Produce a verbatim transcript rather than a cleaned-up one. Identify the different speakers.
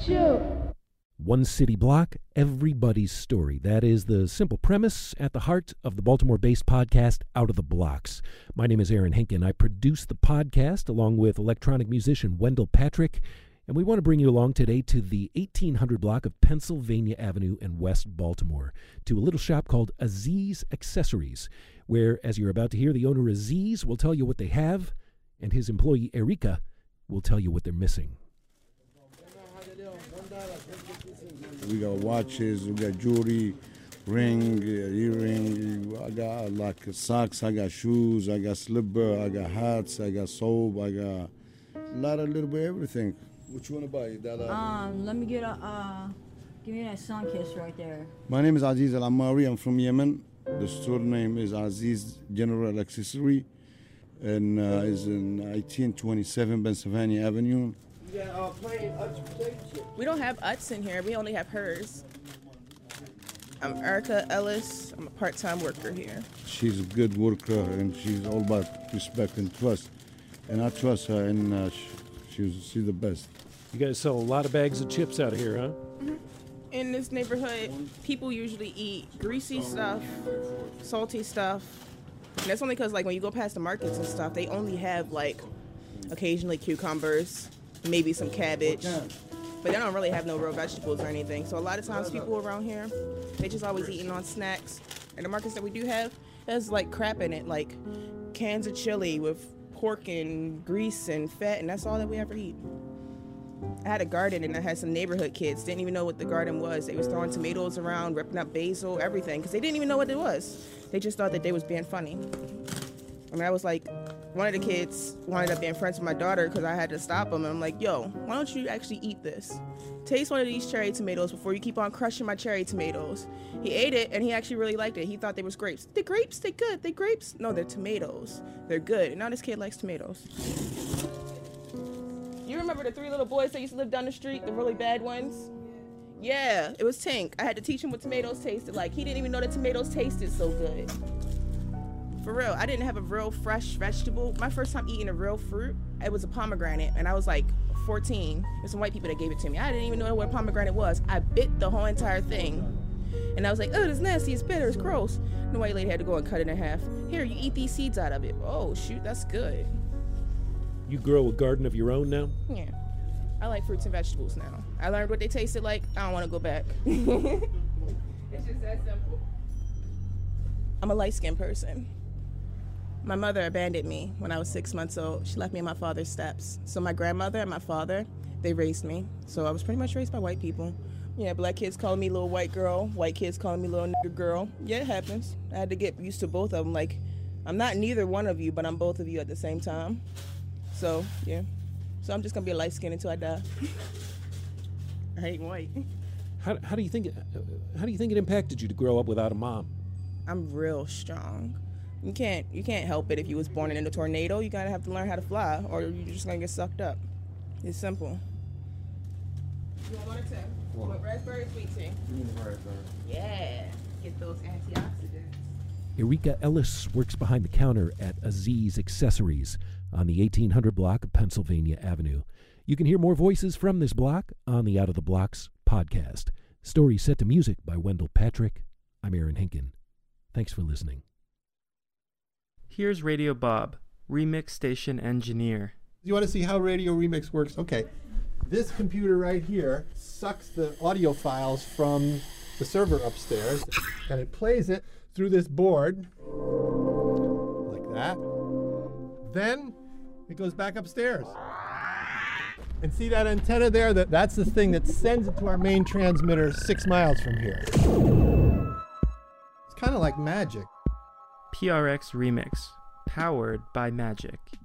Speaker 1: Shoot.
Speaker 2: One city block, everybody's story. That is the simple premise at the heart of the Baltimore-based podcast, Out of the Blocks. My name is Aaron Henkin. I produce the podcast along with electronic musician Wendell Patrick, and we want to bring you along today to the eighteen hundred block of Pennsylvania Avenue in West Baltimore, to a little shop called Aziz Accessories, where, as you're about to hear, the owner Aziz will tell you what they have, and his employee Erika will tell you what they're missing.
Speaker 3: We got watches, we got jewelry, ring, uh, earring. I got like socks, I got shoes, I got slipper, I got hats, I got soap, I got a lot of little bit everything. What you want to buy? That, uh,
Speaker 4: um, let me get a, uh, give me that sun kiss right there.
Speaker 3: My name is Aziz Al Amari. I'm from Yemen. The store name is Aziz General Accessory, and uh, is in eighteen twenty-seven Pennsylvania Avenue.
Speaker 5: Yeah, uh, plain Utz potato chips.
Speaker 6: We don't have Utz in here. We only have hers. I'm Erica Ellis. I'm a part-time worker here.
Speaker 3: She's a good worker, and she's all about respect and trust. And I trust her, and uh, she, she's, she's the best.
Speaker 2: You guys sell a lot of bags of chips out here, huh?
Speaker 6: Mm-hmm. In this neighborhood, people usually eat greasy stuff, salty stuff. And that's only because, like, when you go past the markets and stuff, they only have, like, occasionally cucumbers, maybe some cabbage, but they don't really have no real vegetables or anything. So a lot of times people around here, they just always eating on snacks. And the markets that we do have, there's like crap in it, like cans of chili with pork and grease and fat, and that's all that we ever eat. I had a garden and I had some neighborhood kids, didn't even know what the garden was. They was throwing tomatoes around, ripping up basil, everything, because they didn't even know what it was. They just thought that they was being funny. I mean, I was like, one of the kids wanted up being friends with my daughter because I had to stop him. And I'm like, yo, why don't you actually eat this? Taste one of these cherry tomatoes before you keep on crushing my cherry tomatoes. He ate it, and he actually really liked it. He thought they was grapes. They're grapes? They good. They grapes? No, they're tomatoes. They're good. And now this kid likes tomatoes. You remember the three little boys that used to live down the street, the really bad ones? Yeah, it was Tink. I had to teach him what tomatoes tasted like. He didn't even know that tomatoes tasted so good. For real, I didn't have a real fresh vegetable. My first time eating a real fruit, it was a pomegranate, and I was like fourteen. There's some white people that gave it to me. I didn't even know what a pomegranate was. I bit the whole entire thing, and I was like, oh, it's nasty, it's bitter, it's gross. And the white lady had to go and cut it in half. Here, you eat these seeds out of it. Oh, shoot, that's good.
Speaker 2: You grow a garden of your own now?
Speaker 6: Yeah, I like fruits and vegetables now. I learned what they tasted like. I don't want to go back. It's just that simple. I'm a light-skinned person. My mother abandoned me when I was six months old. She left me in my father's steps. So my grandmother and my father, they raised me. So I was pretty much raised by white people. Yeah, black kids calling me little white girl, white kids calling me little nigger girl. Yeah, it happens. I had to get used to both of them. Like, I'm not neither one of you, but I'm both of you at the same time. So, yeah. So I'm just gonna be a light skin until I die. I ain't white.
Speaker 2: How, how do you think it, how do you think it impacted you to grow up without a mom?
Speaker 6: I'm real strong. You can't you can't help it if you was born in a tornado. You gotta have to learn how to fly, or you're just gonna get sucked up. It's simple. You want one or two? You want raspberry or sweet tea? Yeah, get those antioxidants.
Speaker 2: Erika Ellis works behind the counter at Aziz Accessories on the eighteen hundred block of Pennsylvania Avenue. You can hear more voices from this block on the Out of the Blocks podcast. Story set to music by Wendell Patrick. I'm Aaron Henkin. Thanks for listening.
Speaker 7: Here's Radio Bob, Remix Station Engineer.
Speaker 8: You want to see how Radio Remix works? Okay. This computer right here sucks the audio files from the server upstairs, and it plays it through this board, like that. Then it goes back upstairs. And see that antenna there? That, that's the thing that sends it to our main transmitter six miles from here. It's kind of like magic.
Speaker 7: P R X Remix, powered by Magic.